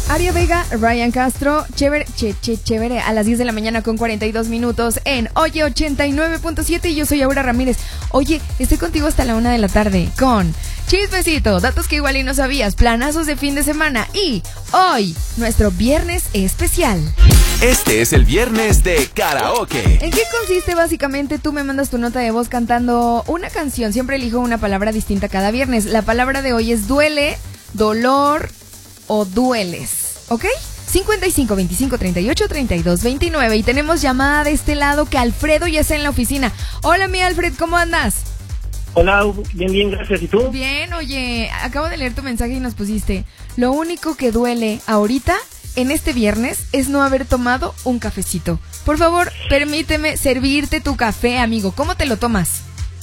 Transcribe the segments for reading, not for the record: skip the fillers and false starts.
Aria Vega, Ryan Castro, chévere, a las 10 de la mañana con 42 minutos en Oye 89.7 y yo soy Aura Ramírez. Oye, estoy contigo hasta la 1 de la tarde con chismecito, datos que igual y no sabías, planazos de fin de semana y hoy, nuestro viernes especial. Este es el viernes de karaoke. ¿En qué consiste básicamente? Tú me mandas tu nota de voz cantando una canción, siempre elijo una palabra distinta cada viernes. La palabra de hoy es duele, dolor o dueles, ¿ok? 55 25 38 32 29 y tenemos llamada de este lado que Alfredo ya está en la oficina. Hola mi Alfred, ¿cómo andas? Hola, bien, gracias. ¿Y tú? Bien, oye, acabo de leer tu mensaje y nos pusiste: lo único que duele ahorita, en este viernes, es no haber tomado un cafecito. Por favor, permíteme servirte tu café, amigo. ¿Cómo te lo tomas?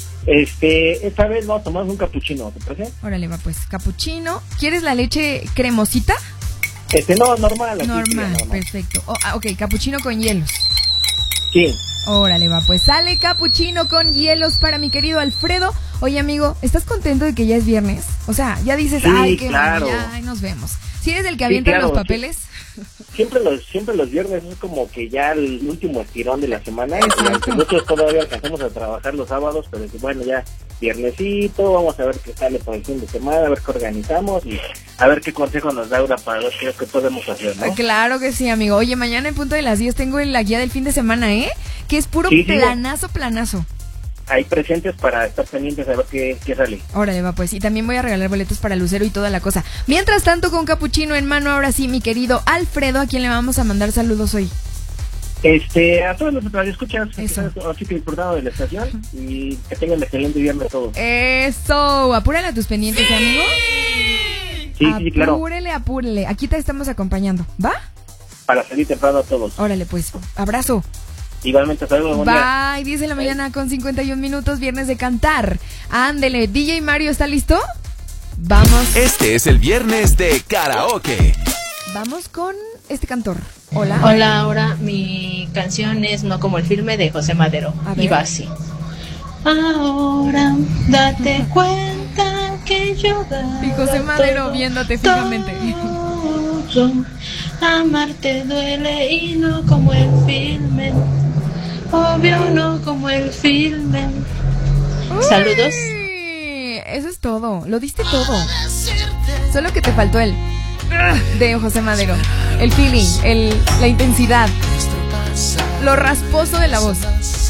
Esta vez vamos a tomar un capuchino, ¿te parece? Órale, va pues, capuchino. ¿Quieres la leche cremosita? No, normal. Normal, perfecto. Ok, capuchino con hielos. Sí. Órale, va pues, sale capuchino con hielos para mi querido Alfredo. Oye, amigo, ¿estás contento de que ya es viernes? O sea, ya dices, sí, ay, qué claro. bueno, ya nos vemos. ¿Si eres el que avienta los papeles? Siempre los viernes es como que ya el último estirón de la semana. Muchos todavía alcanzamos a trabajar los sábados, pero bueno, ya viernesito, vamos a ver qué sale por el fin de semana, a ver qué organizamos y a ver qué consejo nos da Aura para ver qué podemos hacer, ¿no? Claro que sí, amigo. Oye, mañana en punto de las 10 tengo la guía del fin de semana, que es puro planazo. Ahí presentes para estar pendientes a ver qué sale. Órale, va pues, y también voy a regalar boletos para Lucero y toda la cosa. Mientras tanto, con capuchino en mano, ahora sí, mi querido Alfredo, ¿a quién le vamos a mandar saludos hoy? A todos los que escuchas, así que disfrutado de la estación y que tengan un excelente viernes todos. Eso, apúrale a tus pendientes, amigo. Sí, claro. Apúrele, aquí te estamos acompañando, ¿va? Para salir temprano a todos. Órale pues, abrazo. Igualmente, saludos. Bye, 10 de la mañana con 51 minutos, viernes de cantar. Ándele, DJ Mario, ¿está listo? Vamos. Este es el viernes de karaoke. Vamos con este cantor. Hola. Hola, ahora mi canción es No como el filme de José Madero. Y va así. Ahora date cuenta que yo y José Madero viéndote fijamente. Amarte duele y no como el filme. Obvio no como el filme. Saludos. Eso es todo, lo diste todo. Solo que te faltó el de José Madero. El feeling, la intensidad, lo rasposo de la voz.